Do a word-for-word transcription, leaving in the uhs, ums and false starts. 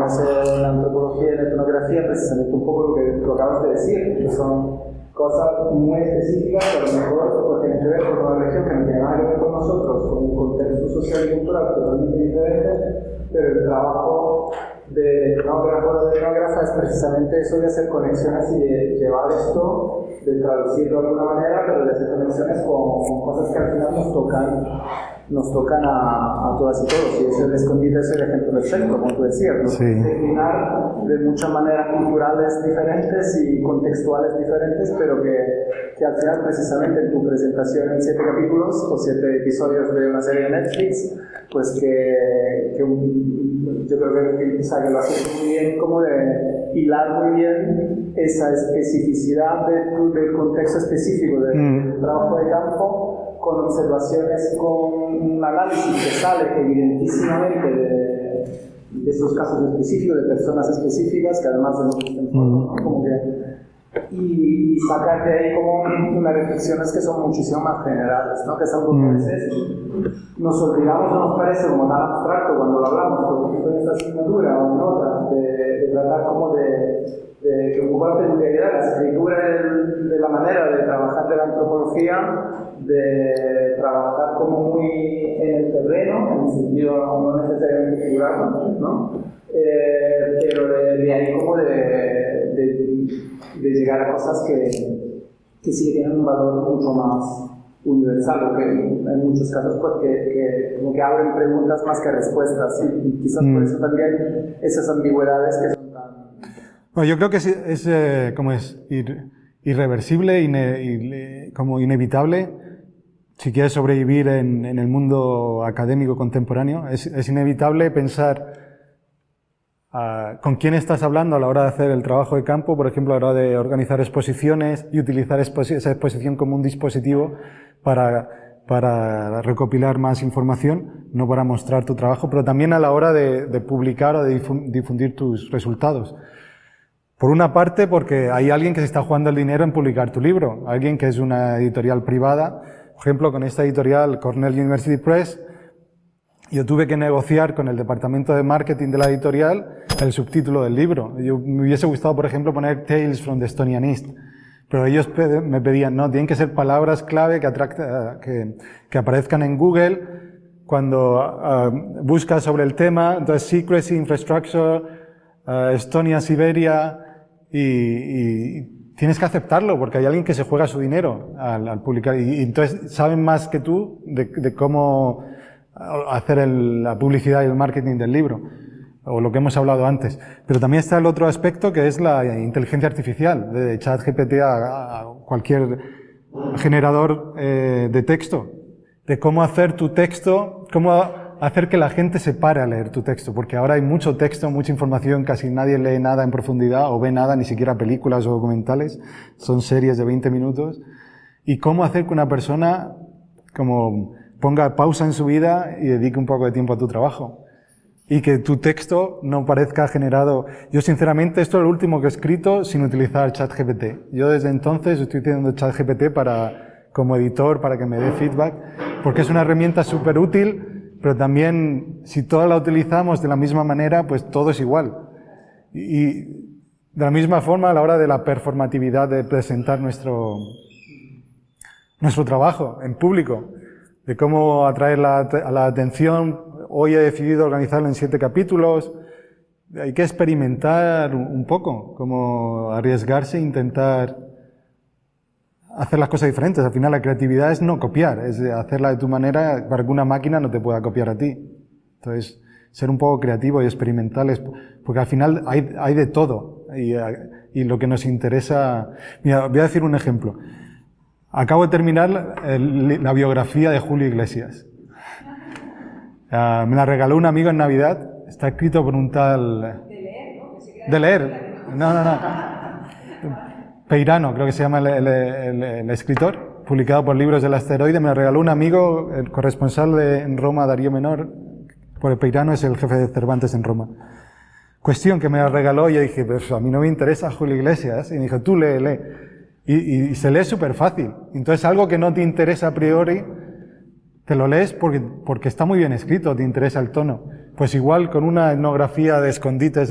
trabajamos en la antropología y en la etnografía, precisamente un poco lo que lo acabas de decir, que son cosas muy específicas, a lo mejor porque tienen que ver con una región que no tiene nada que ver con nosotros, con un contexto social y cultural totalmente diferente, pero el trabajo de etnógrafo o de etnógrafa es precisamente eso de hacer conexiones y de llevar esto, de traducirlo de alguna manera, pero de hacer conexiones con, con cosas que al final nos tocan, nos tocan a, a todas y todos. Y ese escondite es el ejemplo perfecto, como tú decías, ¿no? Sí. Declinar de muchas maneras culturales diferentes y contextuales diferentes, pero que, que al final, precisamente en tu presentación en siete capítulos o siete episodios de una serie de Netflix, pues que, que un, yo creo que, que, que lo haces muy bien, como de hilar muy bien esa especificidad de, del contexto específico del, mm. del trabajo de campo, con observaciones, con un análisis que sale evidentísimamente de, de esos casos específicos, de personas específicas, que además de nosotros tenemos, ¿no? Como que, y, y sacar de ahí como unas reflexiones que son muchísimo más generales, ¿no? Que es algo que a veces nos olvidamos o nos parece como tan abstracto cuando lo hablamos, por ejemplo en esta asignatura o en otras, de, de tratar como de, de que un poco la peculiaridad de la escritura, de, de la manera de trabajar de la antropología, de trabajar como muy en el terreno, en el sentido no necesariamente figurado, ¿no? Eh, pero de, de ahí como de, de, de llegar a cosas que, que sí tienen un valor mucho más universal, o que en muchos casos pues, que, que, como que abren preguntas más que respuestas, y, y quizás mm. por eso también esas ambigüedades que son tan... Bueno, yo creo que es, es eh, como es ir, irreversible, ine, ine, como inevitable, si quieres sobrevivir en, en el mundo académico contemporáneo, es, es inevitable pensar Uh, con quién estás hablando a la hora de hacer el trabajo de campo, por ejemplo, a la hora de organizar exposiciones y utilizar exposi esa exposición como un dispositivo para, para recopilar más información, no para mostrar tu trabajo, pero también a la hora de, de publicar o de difundir tus resultados. Por una parte, porque hay alguien que se está jugando el dinero en publicar tu libro, alguien que es una editorial privada. Por ejemplo, con esta editorial Cornell University Press, yo tuve que negociar con el departamento de marketing de la editorial el subtítulo del libro. Yo, me hubiese gustado, por ejemplo, poner Tales from the Estonian East, pero ellos me pedían, no, tienen que ser palabras clave que, atracta, que, que aparezcan en Google cuando uh, buscas sobre el tema. Entonces, secrecy, infrastructure, uh, Estonia, Siberia, y, y tienes que aceptarlo porque hay alguien que se juega su dinero al, al publicar, y, y entonces saben más que tú de, de cómo hacer el, la publicidad y el marketing del libro, o lo que hemos hablado antes. Pero también está el otro aspecto, que es la inteligencia artificial, de ChatGPT a, a cualquier generador eh, de texto, de cómo hacer tu texto, cómo hacer que la gente se pare a leer tu texto, porque ahora hay mucho texto, mucha información, casi nadie lee nada en profundidad, o ve nada, ni siquiera películas o documentales, son series de veinte minutos, y cómo hacer que una persona, como ponga pausa en su vida y dedique un poco de tiempo a tu trabajo. Y que tu texto no parezca generado... Yo, sinceramente, esto es lo último que he escrito sin utilizar ChatGPT. Yo, desde entonces, estoy utilizando ChatGPT para, como editor, para que me dé feedback, porque es una herramienta súper útil, pero también, si todos la utilizamos de la misma manera, pues todo es igual. Y, de la misma forma, a la hora de la performatividad de presentar nuestro, nuestro trabajo en público, de cómo atraer la, a la atención. Hoy he decidido organizarlo en siete capítulos. Hay que experimentar un poco, como arriesgarse e intentar hacer las cosas diferentes. Al final la creatividad es no copiar, es hacerla de tu manera para que una máquina no te pueda copiar a ti. Entonces, ser un poco creativo y experimentales, porque al final hay, hay de todo. Y, y lo que nos interesa... Mira, voy a decir un ejemplo. Acabo de terminar el, la biografía de Julio Iglesias. Uh, me la regaló un amigo en Navidad. Está escrito por un tal... De leer, ¿no? De leer. No, no, no. Peirano, creo que se llama el, el, el, el escritor, publicado por Libros del Asteroide. Me la regaló un amigo, el corresponsal de, en Roma, Darío Menor. Porque Peirano es el jefe de Cervantes en Roma. Cuestión que me la regaló y yo dije, pues a mí no me interesa Julio Iglesias. Y me dijo, tú lee, lee. Y, y, y se lee súper fácil. Entonces, algo que no te interesa a priori, te lo lees porque, porque está muy bien escrito, te interesa el tono. Pues igual con una etnografía de escondites